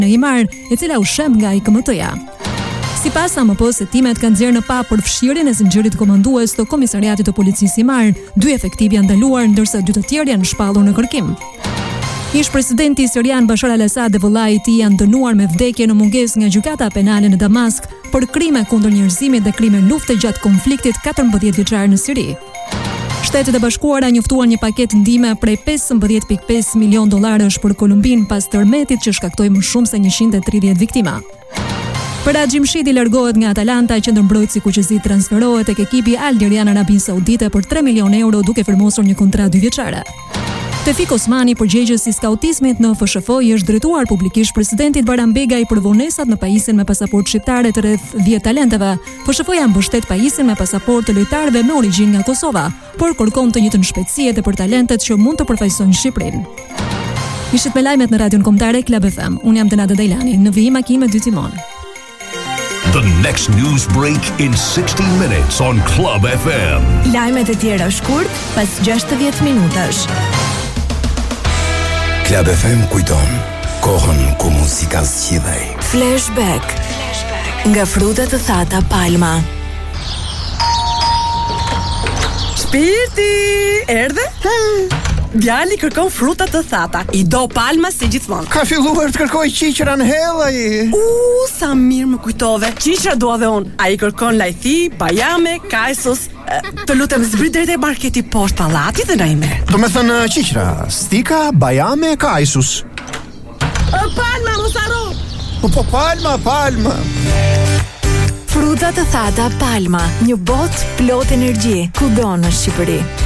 në Imar, e cila u shem nga IKMT-ja. Sipas AMP-s, hetimet kanë nxjerrë në pa përfshirjen e zinxhirit komandues të Komisariatit të Policisë Imar. 2 efektiv janë ndaluar, ndërsa 2 të tjerë janë shpallur në kërkim. Ish-presidenti sirian Bashar al-Assad dhe vëllai i tij janë dënuar me vdekje në mungesë nga gjykata penale në Damask për krime kundër njerëzimit dhe krime lufte gjatë konfliktit 14 vjeçar në Siri. Shtetet e Bashkuara njoftuan një paketë ndihme prej $15.5 milion për Kolumbinë pas tërmetit që shkaktoi më shumë se 130 viktima. Faraj Gjimshiti largohet nga Atalanta, qendërmbrojtësi kuqëzit transferohet tek ekipi Al-Dirian Arabinë Saudite për 3 milion euro duke firmosur një kontratë 2 vjeçare. Tefik Osmani, përgjegjës i skautizmit në FSHF, i është drejtuar publikisht presidentit Baran Begaj për vonesat në pajisjen me pasaportë shqiptare të rreth 10 talenteve. FSHF-ja mbështet pajisjen me pasaportë të lojtarëve me origjinë nga Kosova, por kërkon të njëjtën shpejtësi edhe për talentet që mund të përfaqësojnë Shqipërinë. Ishit me lajmet në Radion Kombëtare Club FM. Unë jam Denada Dajlani, në vijim makinë me 2 timon. The next news break in 60 minutes on Club FM. Lajmet e tjera shkurt pas 60 minutash. Club FM kujton kohën ku muzika zgjidhej. Flashback. Nga frutat të thata Palma. Shpirti, erdhe? Djali kërkon fruta të thata. I do Palma si gjithmonë. Ka filluar të kërkoj qiqran hellaj. Sa mirë më kujtove. Qiqra dua dhe unë. Ai kërkon lajthi, bajame, kajsos. Të lutem zbrit drejt e marketi poshtë pallatit dhe na i merr. Do me thënë qiqra, stika, bajame, kajsus. Palma, mos harro. Po Palma. Fruta të thata Palma, një botë plot energji, kudo në Shqipëri.